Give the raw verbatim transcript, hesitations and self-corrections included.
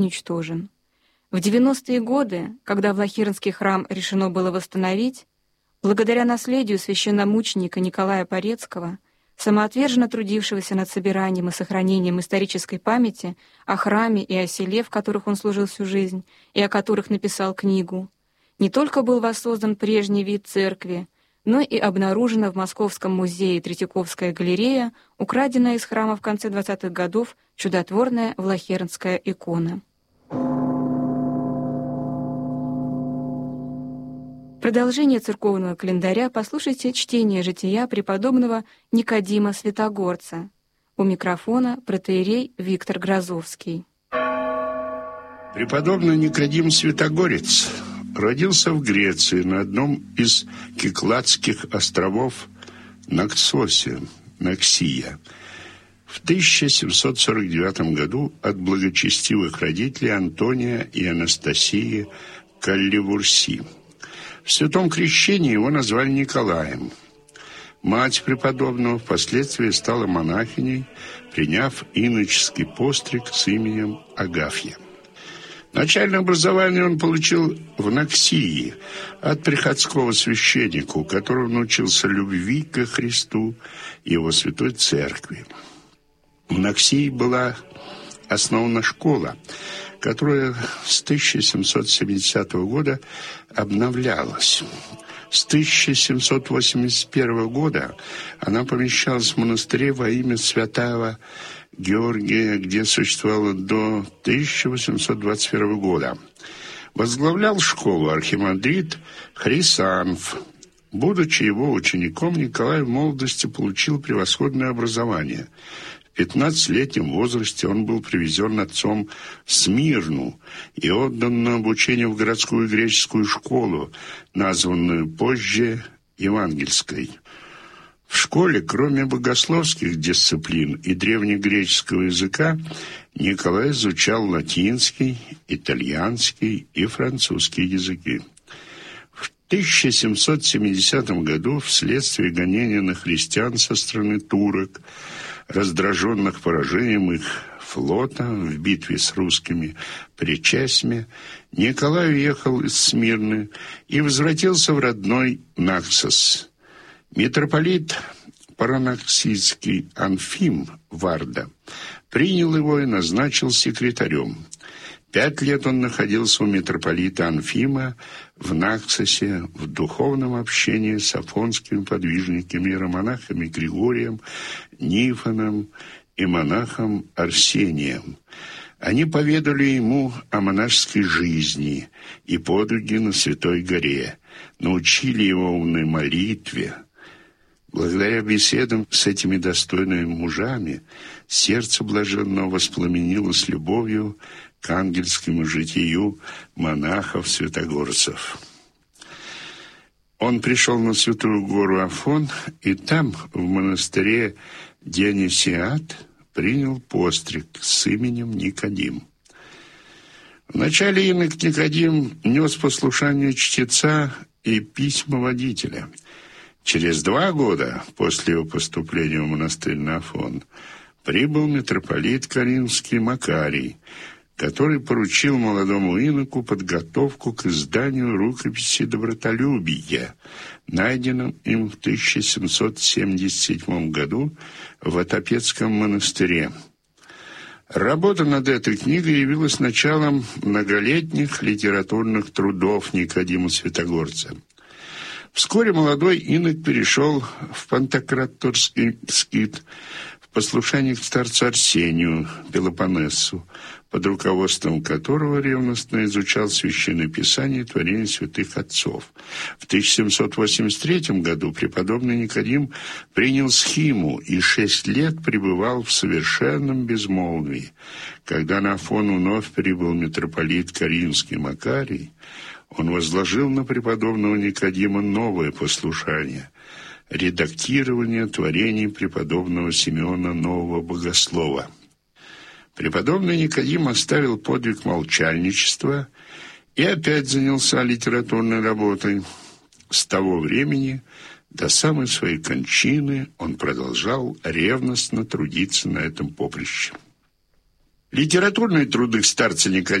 уничтожен. В девяностые годы, когда Влахернский храм решено было восстановить, благодаря наследию священномученика Николая Порецкого, самоотверженно трудившегося над собиранием и сохранением исторической памяти о храме и о селе, в которых он служил всю жизнь, и о которых написал книгу, не только был воссоздан прежний вид церкви, но и обнаружена в Московском музее Третьяковская галерея, украденная из храма в конце двадцатых годов чудотворная Влахернская икона. Продолжение церковного календаря послушайте чтение жития преподобного Никодима Святогорца. У микрофона протоиерей Виктор Грозовский. Преподобный Никодим Святогорец родился в Греции на одном из Кикладских островов Наксосе, Наксия, в тысяча семьсот сорок девятом году от благочестивых родителей Антония и Анастасии Калливурси. В святом крещении его назвали Николаем. Мать преподобного впоследствии стала монахиней, приняв иноческий постриг с именем Агафья. Начальное образование он получил в Наксии от приходского священника, у которого научился любви ко Христу и его святой церкви. В Наксии была основана школа, которая с тысяча семьсот семидесятого года обновлялась. С тысяча семьсот восемьдесят первого года она помещалась в монастыре во имя святого Георгия, где существовала до тысяча восемьсот двадцать первого года. Возглавлял школу архимандрит Хрисанф. Будучи его учеником, Николай в молодости получил превосходное образование. В пятнадцатилетнем возрасте он был привезен отцом в Смирну и отдан на обучение в городскую греческую школу, названную позже Евангельской. В школе, кроме богословских дисциплин и древнегреческого языка, Николай изучал латинский, итальянский и французский языки. В тысяча семьсот семидесятом году, вследствие гонения на христиан со стороны турок, раздраженных поражением их флота в битве с русскими при Чесме, Николай уехал из Смирны и возвратился в родной Наксос. Митрополит Паранаксийский Анфим Варда принял его и назначил секретарем. Пять лет он находился у митрополита Анфима в Наксосе в духовном общении с афонскими подвижниками и романахами Григорием, Нифоном и монахом Арсением. Они поведали ему о монашеской жизни и подвиге на Святой горе, научили его умной молитве. Благодаря беседам с этими достойными мужами сердце блаженного воспламенилось любовью к ангельскому житию монахов-святогорцев. Он пришел на Святую гору Афон, и там, в монастыре Дионисиат, принял постриг с именем Никодим. Вначале инок Никодим нес послушание чтеца и письма водителя. Через два года после его поступления в монастырь на Афон прибыл митрополит Каринский Макарий, который поручил молодому иноку подготовку к изданию рукописи «Добротолюбия», найденном им в тысяча семьсот семьдесят седьмом году в Отопецком монастыре. Работа над этой книгой явилась началом многолетних литературных трудов Никодима Святогорца. Вскоре молодой инок перешел в Пантократорский скит, в послушание к старцу Арсению Пелопоннесу, под руководством которого ревностно изучал Священное Писание и творения святых отцов. В тысяча семьсот восемьдесят третьем году преподобный Никодим принял схиму и шесть лет пребывал в совершенном безмолвии. Когда на Афон вновь прибыл митрополит Каринский Макарий, он возложил на преподобного Никодима новое послушание – редактирование творений преподобного Симеона Нового Богослова. Преподобный Никодим оставил подвиг молчальничества и опять занялся литературной работой. С того времени до самой своей кончины он продолжал ревностно трудиться на этом поприще. Литературные труды старца Никодима